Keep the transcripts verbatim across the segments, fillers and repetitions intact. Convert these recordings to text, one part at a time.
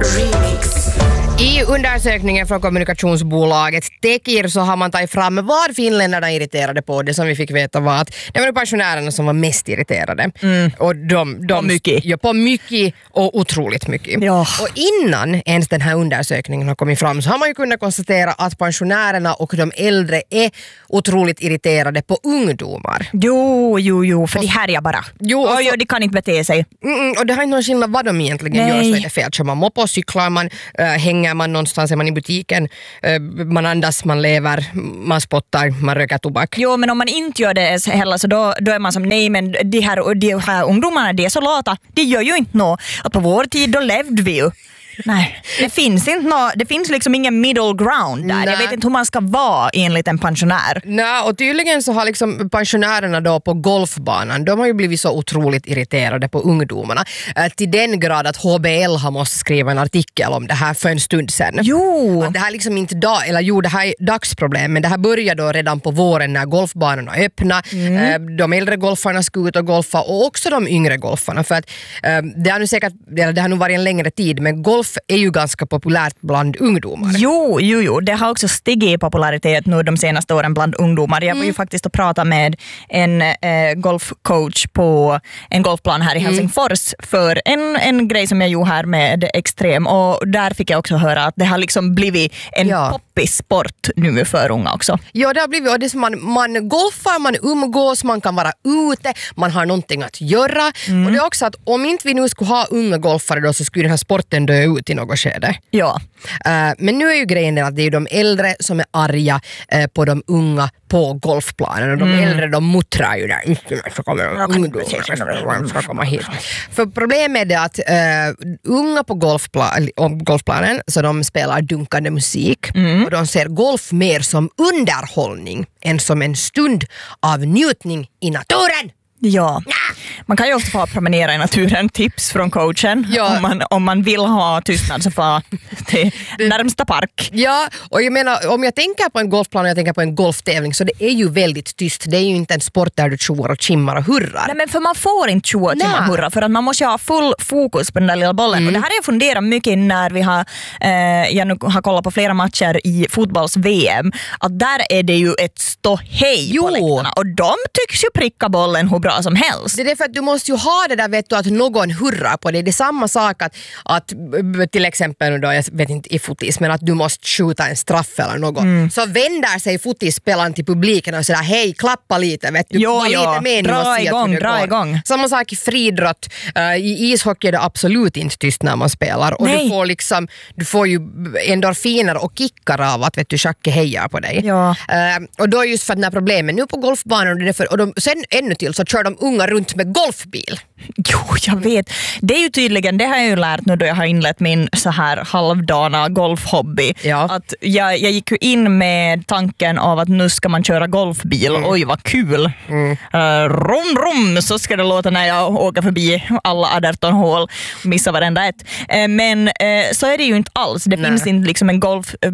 I undersökningen från kommunikationsbolaget Tekir så har man tagit fram vad finländarna är irriterade på. Det som vi fick veta var att det var pensionärerna som var mest irriterade. Mm. Och de, de, på mycket. Ja, på mycket och otroligt mycket. Ja. Och innan ens den här undersökningen har kommit fram så har man ju kunnat konstatera att pensionärerna och de äldre är otroligt irriterade på ungdomar. Jo, jo, jo, för och, det här är bara. Jo, och, Oj, och det kan inte bete sig. Mm, och det har inte någon skillnad vad de egentligen Nej. gör, så är det fel. Så man moppar, cyklar, man äh, hänger man någonstans, är man i butiken, äh, man andas, man lever, man spottar, man röker tobak. Jo, men om man inte gör det heller så då, då är man som nej, men de här, de här ungdomarna, de är så lata. De gör ju inte något. Att på vår tid då levde vi ju. Nej, det finns inte nå, det finns liksom ingen middle ground där. Nej. Jag vet inte hur man ska vara enligt en pensionär. Nej, och tydligen så har liksom pensionärerna då på golfbanan, de har ju blivit så otroligt irriterade på ungdomarna. Eh, till den grad att H B L har måste skriva en artikel om det här för en stund sedan. Jo! Att det här liksom inte dag, eller jo, det här är dagsproblem, men det här började då redan på våren när golfbanorna öppna. Mm. Eh, de äldre golfarna ska ut och golfa och också de yngre golfarna. För att eh, det har nu säkert, eller det har nu varit en längre tid, men golf är ju ganska populärt bland ungdomar. Jo, jo, jo. Det har också stigit i popularitet nu de senaste åren bland ungdomar. Jag var mm. ju faktiskt att prata med en eh, golfcoach på en golfplan här i mm. Helsingfors för en, en grej som jag gjorde här med Extrem, och där fick jag också höra att det har liksom blivit en ja. poppis sport nu för unga också. Ja, det har blivit, och det är som man, man golfar, man umgås, man kan vara ute, man har någonting att göra. Mm. Och det är också att om inte vi nu skulle ha unga golfare då så skulle den här sporten dö ut i något skede. Ja. Uh, men nu är ju grejen att det är ju de äldre som är arga uh, på de unga på golfplanen, och de mm. äldre de muttrar ju där. Så kommer ungdomar ska komma hit. För problemet är det att uh, unga på golfplan, golfplanen så de spelar dunkande musik mm. och de ser golf mer som underhållning än som en stund av njutning i naturen. Ja, man kan ju också få promenera i naturen, tips från coachen. Ja. Om, man, om man vill ha tystnad så får till närmsta park. Ja, och jag menar, om jag tänker på en golfplan och jag tänker på en golftävling så det är ju väldigt tyst. Det är ju inte en sport där du tjoar och chimmar och hurrar. Nej, men för man får inte tjoa och chimma och hurra, för att man måste ha full fokus på den där lilla bollen. Mm. Och det här har jag funderat mycket när vi har, eh, jag nu har kollat på flera matcher i fotbolls-V M, att där är det ju ett ståhej på läktarna. Och de tycks ju pricka bollen hur bra som helst. Det är för att du måste ju ha det där, vet du, att någon hurrar på dig. Det är samma sak att, att till exempel då, jag vet inte i fotis, men att du måste skjuta en straff eller något. Mm. Så vänder sig fotispelaren till publiken och säger hej, klappa lite, vet du. Jo, jo. Lite med dra igång, dra igång. Samma sak i friidrott. Uh, I ishockey är det absolut inte tyst när man spelar. Och Nej. du får liksom, du får ju endorfiner och kickar av att, vet du, Jacke hejar på dig. Ja. Uh, och då är just för att den här problemen nu på golfbanan och, det för, och de, sen ännu till så kör de unga runt med golfbil. Jo, jag vet. Det är ju tydligen, det har jag ju lärt nu då jag har inlett min så här halvdana golfhobby. Ja. Att jag, jag gick ju in med tanken av att nu ska man köra golfbil. Mm. Oj, vad kul. Mm. Uh, rum, rum, så ska det låta när jag åker förbi alla arton hål och missar varenda ett. Uh, men uh, så är det ju inte alls. Det Nej. finns inte liksom en golf, uh,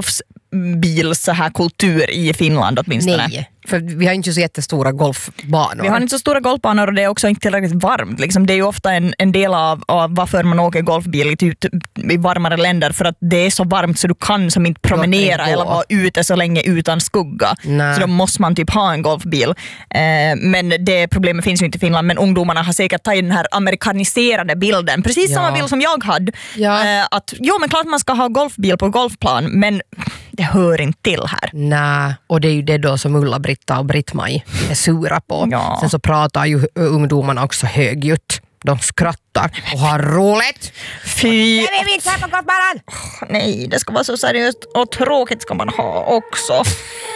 golfbil så här kultur i Finland åtminstone. Nej. För vi har inte så jättestora golfbanor. Vi har inte så stora golfbanor och det är också inte tillräckligt varmt. Liksom, det är ju ofta en, en del av, av varför man åker golfbil i, typ, i varmare länder. För att det är så varmt så du kan som inte promenera eller vara ute så länge utan skugga. Nej. Så då måste man typ ha en golfbil. Eh, men det problemet finns ju inte i Finland. Men ungdomarna har säkert tagit den här amerikaniserade bilden. Precis ja. samma bild som jag hade. Ja. Eh, att jo, men klart man ska ha golfbil på golfplan. Men det hör inte till här. Nej, och det är ju det då som Ulla-Britt och Britt-Maj är sura på. Ja. Sen så pratar ju ungdomarna också högljutt. De skrattar och har roligt. Fy. Det vill vi inte här på golfbanan. Nej, det ska vara så seriöst och tråkigt ska man ha också.